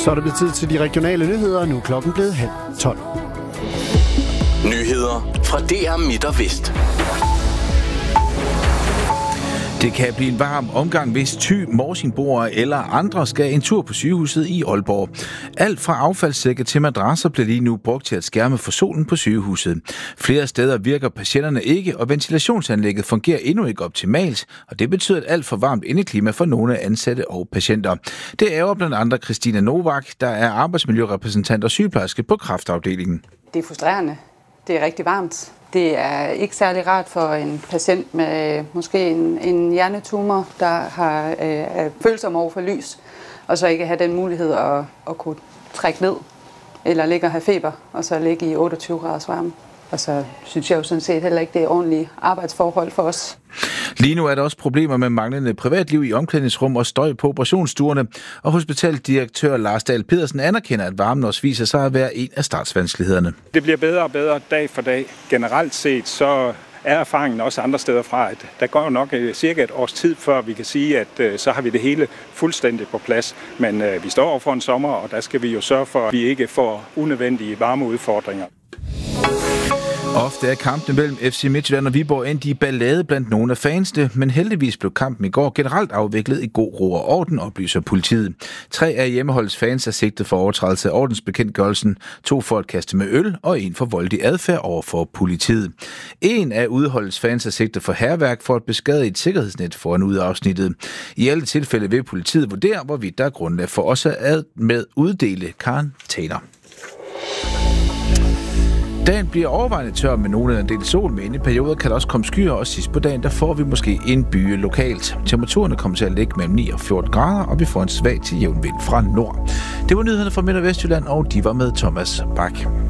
Så er det blevet tid til de regionale nyheder, og nu er klokken blevet 11:30. Nyheder fra DR Midt og Vest. Det kan blive en varm omgang, hvis Thy, Morsingboer eller andre skal en tur på sygehuset i Aalborg. Alt fra affaldssække til madrasser bliver lige nu brugt til at skærme for solen på sygehuset. Flere steder virker patienterne ikke, og ventilationsanlægget fungerer endnu ikke optimalt, og det betyder et alt for varmt indeklima for nogle ansatte og patienter. Det ærger blandt andre Christina Novak, der er arbejdsmiljørepræsentant og sygeplejerske på kræftafdelingen. Det er frustrerende. Det er rigtig varmt. Det er ikke særlig rart for en patient med måske en hjernetumor, der har følsom over for lys, og så ikke have den mulighed at kunne trække ned, eller ligge og have feber, og så ligge i 28 graders varme. Og så synes jeg jo sådan set heller ikke, det er ordentlige arbejdsforhold for os. Lige nu er der også problemer med manglende privatliv i omklædningsrum og støj på operationsstuerne, og hospitaldirektør Lars Dahl Pedersen anerkender, at varmen også viser sig at være en af startsvanskelighederne. Det bliver bedre og bedre dag for dag. Generelt set så er erfaringen også andre steder fra, at der går jo nok cirka et års tid, før vi kan sige, at så har vi det hele fuldstændig på plads. Men vi står over for en sommer, og der skal vi jo sørge for, at vi ikke får unødvendige varmeudfordringer. Ofte er kampene mellem FC Midtjylland og Viborg endt i ballade blandt nogle af fansene, men heldigvis blev kampen i går generelt afviklet i god ro og orden, oplyser politiet. 3 af hjemmeholdets fans er sigtet for overtrædelse af ordensbekendtgørelsen, 2 for at kaste med øl og 1 for voldelig adfærd over for politiet. 1 af udholdets fans er sigtet for hærværk for at beskade et sikkerhedsnet foran ud af afsnittet. I alle tilfælde vil politiet vurdere, hvorvidt der er grundlag for også at med uddele karantæner. Dagen bliver overvejende tør med nogle af en del sol, men i perioder kan der også komme skyer, og sidst på dagen, der får vi måske en byge lokalt. Temperaturerne kommer til at ligge mellem 9 og 14 grader, og vi får en svag til jævn vind fra nord. Det var nyhederne fra Midt- og Vestjylland, og de var med Thomas Bak.